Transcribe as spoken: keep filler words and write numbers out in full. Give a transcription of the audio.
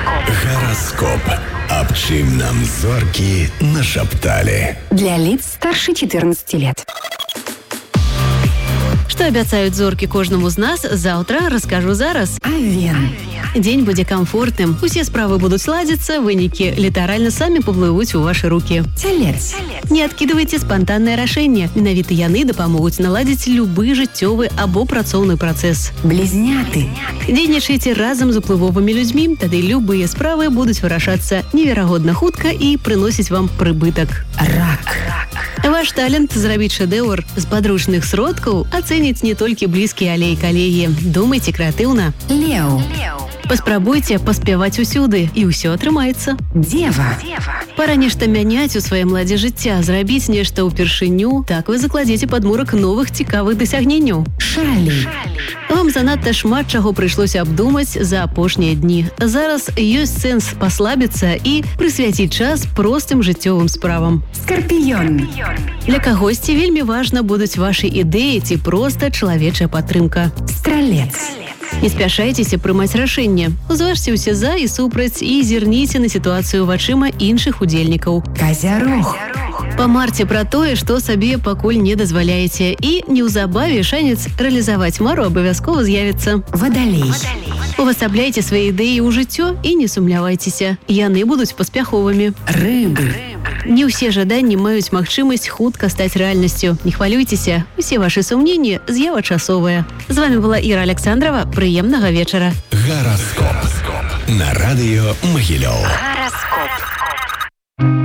Гараскоп. Аб чым нам зоркі нашапталі. Для лиц старше четырнадцати лет. Што абяцаюць зоркі кожнаму з нас, заўтра раскажу зараз. Авен. Дзень будзе камфортным, усе справы будуць ладзіцца, вынікі літаральна самі паплывуць у вашы рукі. Телец. Не адкідвайце спантаннае рашэнне. Менавіта яны дапамогуць наладзіць любы жыццёвы або працоўны працэс. Близняты. Дзейнічайце разам з уплывовымі людзьмі, тады любыя справы будуць вырашацца неверагодна хутка і прыносіць вам прыбытак. Рак. Ваш талент зрабіць шэдэўр з падручных сродкаў ацэняць не толькі блізкія, але і калегі. Думайце крэатыўна. Леў. Паспрабуйце паспяваць усюды, і ўсё атрымаецца. Дева. Пара нешта мяняць у сваім ладзе жыцця, зрабіць нешта ўпершыню, так вы закладзеце падмурак новых цікавых дасягненняў. Шалі. Вам занадта шмат чаго прыйшлося абдумаць за апошнія дні. Зараз ёсць сэнс паслабіцца і прысвяціць час простым жыццёвым справам. Скорпіён. Для кагосьці вельмі важна будуць вашы ідэі ці проста чалавечая падтрымка. Стралец. Не спяшайцеся прымаць рашэнне. Узважце ўсе за і супраць і зірніце на сітуацыю вачыма іншых удзельнікаў. Казярог. Памарце пра тое, што сабе пакуль не дазваляеце, і неўзабаве шанец рэалізаваць мару абавязкова з'явіцца. Вадалей. Увасабляйце свае ідэі ў жыццё і не сумнявайцеся. Яны будуць паспяховымі. Рыбы. Не ўсе жаданні маюць магчымасць хутка стаць рэальнасцю. Не хвалюйцеся, усе вашы сумненні з'ява часовая. З вами была Іра Александрова. Прыемнага вечара. Гараскоп. На радыё Магілёў.